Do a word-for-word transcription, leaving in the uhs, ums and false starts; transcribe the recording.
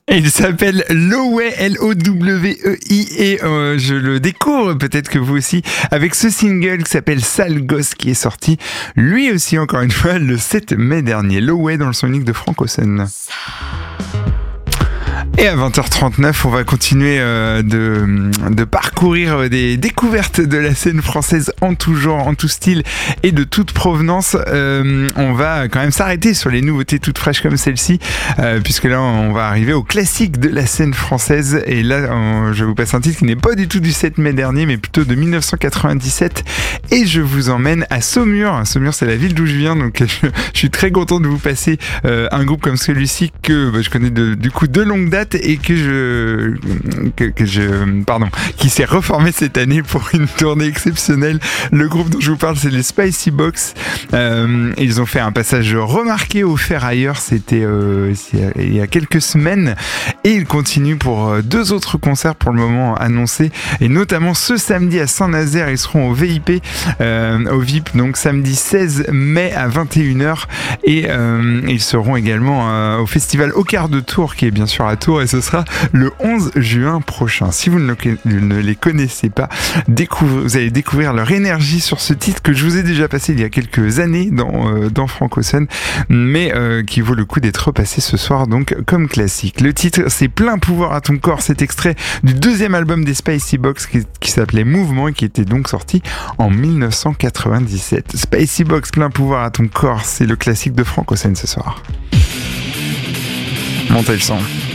Et il s'appelle Lowey, L O W E I, et euh, je le découvre, peut-être que vous aussi, avec ce single qui s'appelle Sale Gosse, qui est sorti, lui aussi, encore une fois, le sept mai dernier. Lowey dans le son unique de Frank Ocean. Et à vingt heures trente-neuf, on va continuer euh, de, de parcourir des découvertes de la scène française en tout genre, en tout style et de toute provenance. Euh, on va quand même s'arrêter sur les nouveautés toutes fraîches comme celle-ci, euh, puisque là, on va arriver au classique de la scène française. Et là, on, je vous passe un titre qui n'est pas du tout du sept mai dernier, mais plutôt de dix-neuf cent quatre-vingt-dix-sept. Et je vous emmène à Saumur. Saumur, c'est la ville d'où je viens, donc je, je suis très content de vous passer euh, un groupe comme celui-ci que bah, je connais de, du coup de longue date et que je, que, que je, pardon, qui s'est reformé cette année pour une tournée exceptionnelle. Le groupe dont je vous parle, c'est les Spicy Box. Euh, ils ont fait un passage remarqué au Ferrailleur, c'était euh, il y a quelques semaines, et ils continuent pour deux autres concerts pour le moment annoncés, et notamment ce samedi à Saint-Nazaire. Ils seront au V I P, euh, au V I P, donc samedi seize mai à vingt et une heures, et euh, ils seront également euh, au festival Au Quart de Tour, qui est bien sûr à Tours, et ce sera le onze juin prochain. Si vous ne, le, ne les connaissez pas, découvre, vous allez découvrir leur énergie sur ce titre que je vous ai déjà passé il y a quelques années dans, euh, dans Frank Ocean, mais euh, qui vaut le coup d'être repassé ce soir, donc comme classique. Le titre, c'est Plein pouvoir à ton corps, cet extrait du deuxième album des Spicy Box qui, qui s'appelait Mouvement et qui était donc sorti en dix-neuf cent quatre-vingt-dix-sept. Spicy Box, Plein pouvoir à ton corps, c'est le classique de Frank Ocean ce soir. Montez le son.